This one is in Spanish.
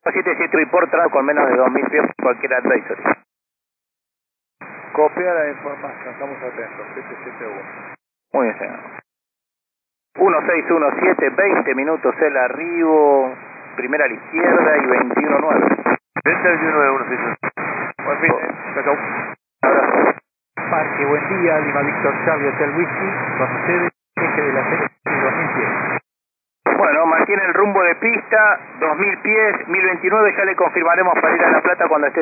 77 y por trago con menos de 2000 pies por cualquier advisory. Copia la información, estamos atentos, 771. Muy bien, señor. 1617, 20 minutos el arribo, primera a la izquierda y 21.9. Delta 21.9, 16. Buen fin, chao. Abrazo. Parque, buen día, Lima Víctor Charlie Hotel Whisky, con ustedes, eje de la serie 2000 pies. Bueno, mantiene el rumbo de pista, 2000 pies, 1029, ya le confirmaremos para ir a La Plata cuando esté